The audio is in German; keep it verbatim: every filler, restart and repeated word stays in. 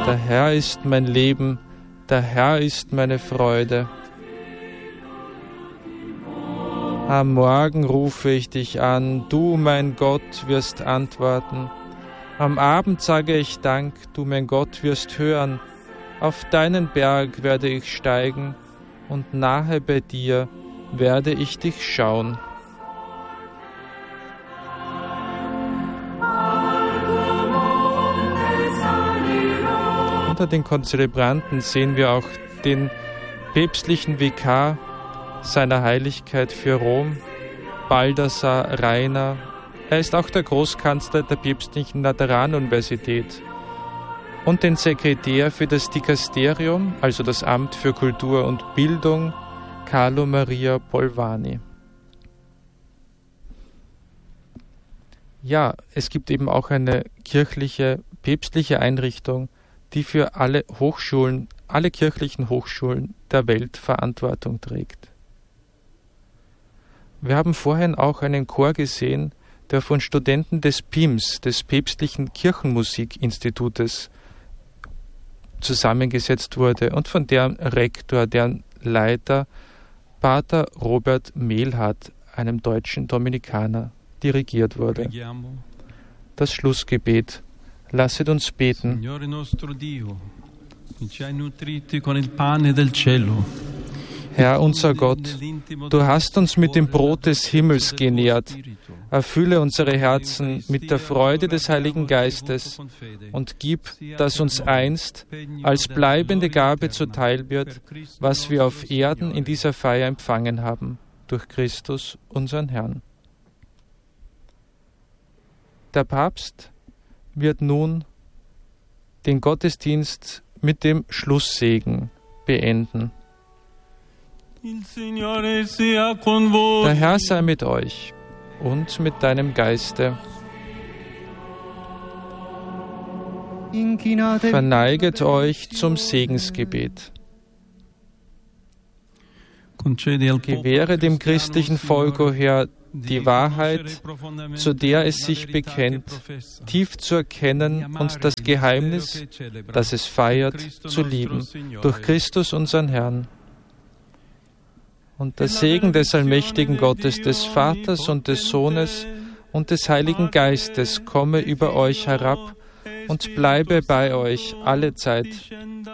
Der Herr ist mein Leben, der Herr ist meine Freude. Am Morgen rufe ich dich an, du, mein Gott, wirst antworten. Am Abend sage ich Dank, du, mein Gott, wirst hören. Auf deinen Berg werde ich steigen, und nahe bei dir werde ich dich schauen. Unter den Konzelebranten sehen wir auch den päpstlichen Vikar seiner Heiligkeit für Rom, Balthasar Rainer. Er ist auch der Großkanzler der päpstlichen Lateranuniversität und den Sekretär für das Dikasterium, also das Amt für Kultur und Bildung, Carlo Maria Polvani. Ja, es gibt eben auch eine kirchliche, päpstliche Einrichtung, die für alle Hochschulen, alle kirchlichen Hochschulen der Welt Verantwortung trägt. Wir haben vorhin auch einen Chor gesehen, der von Studenten des P I M S, des Päpstlichen Kirchenmusikinstitutes, zusammengesetzt wurde und von deren Rektor, deren Leiter, Pater Robert Mehlhardt, einem deutschen Dominikaner, dirigiert wurde. Das Schlussgebet. Lasset uns beten. Signore nostro Dio, che ci hai nutriti con il pane del cielo. Herr unser Gott, du hast uns mit dem Brot des Himmels genährt. Erfülle unsere Herzen mit der Freude des Heiligen Geistes und gib, dass uns einst als bleibende Gabe zuteil wird, was wir auf Erden in dieser Feier empfangen haben, durch Christus, unseren Herrn. Der Papst wird nun den Gottesdienst mit dem Schlusssegen beenden. Der Herr sei mit euch und mit deinem Geiste. Verneiget euch zum Segensgebet. Gewähre dem christlichen Volk, o Herr, die Wahrheit, zu der es sich bekennt, tief zu erkennen und das Geheimnis, das es feiert, zu lieben, durch Christus unseren Herrn. Und der Segen des allmächtigen Gottes, des Vaters und des Sohnes und des Heiligen Geistes komme über euch herab und bleibe bei euch alle Zeit.